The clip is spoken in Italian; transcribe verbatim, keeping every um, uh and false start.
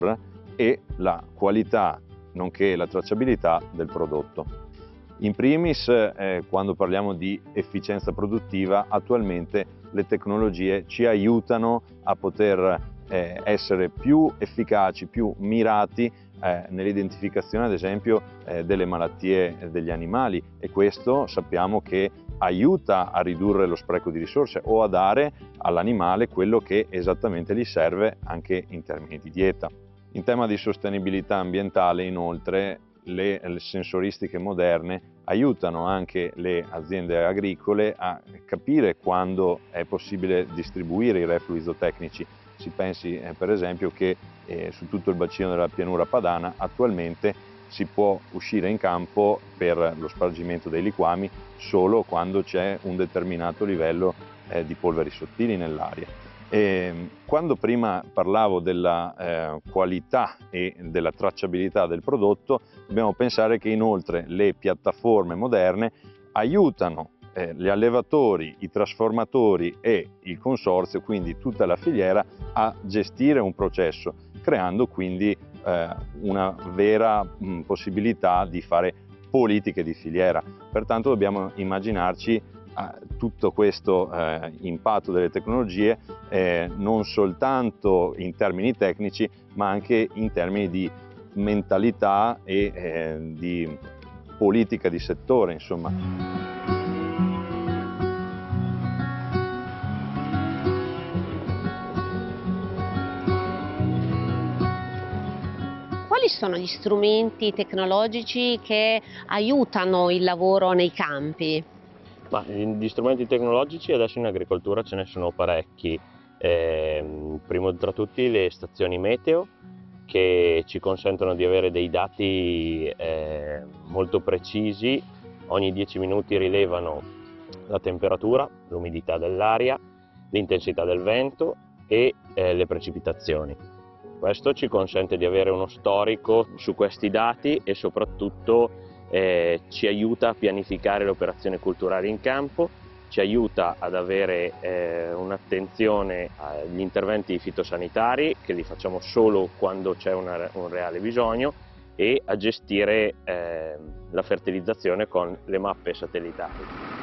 e la qualità nonché la tracciabilità del prodotto. In primis, eh, quando parliamo di efficienza produttiva, attualmente le tecnologie ci aiutano a poter eh, essere più efficaci, più mirati eh, nell'identificazione ad esempio eh, delle malattie degli animali, e questo sappiamo che aiuta a ridurre lo spreco di risorse o a dare all'animale quello che esattamente gli serve anche in termini di dieta. In tema di sostenibilità ambientale, inoltre, le, le sensoristiche moderne aiutano anche le aziende agricole a capire quando è possibile distribuire i reflui zootecnici. Si pensi eh, per esempio che eh, su tutto il bacino della pianura padana attualmente si può uscire in campo per lo spargimento dei liquami solo quando c'è un determinato livello eh, di polveri sottili nell'aria. E quando prima parlavo della eh, qualità e della tracciabilità del prodotto, dobbiamo pensare che inoltre le piattaforme moderne aiutano eh, gli allevatori, i trasformatori e il consorzio, quindi tutta la filiera, a gestire un processo, creando quindi eh, una vera mh, possibilità di fare politiche di filiera. Pertanto dobbiamo immaginarci tutto questo eh, impatto delle tecnologie eh, non soltanto in termini tecnici, ma anche in termini di mentalità e eh, di politica di settore, insomma. Quali sono gli strumenti tecnologici che aiutano il lavoro nei campi? Ma gli strumenti tecnologici adesso in agricoltura ce ne sono parecchi. Eh, primo tra tutti le stazioni meteo, che ci consentono di avere dei dati eh, molto precisi. Ogni dieci minuti rilevano la temperatura, l'umidità dell'aria, l'intensità del vento e eh, le precipitazioni. Questo ci consente di avere uno storico su questi dati e soprattutto Eh, ci aiuta a pianificare le operazioni culturali in campo, ci aiuta ad avere eh, un'attenzione agli interventi fitosanitari, che li facciamo solo quando c'è un reale bisogno, e a gestire eh, la fertilizzazione con le mappe satellitari.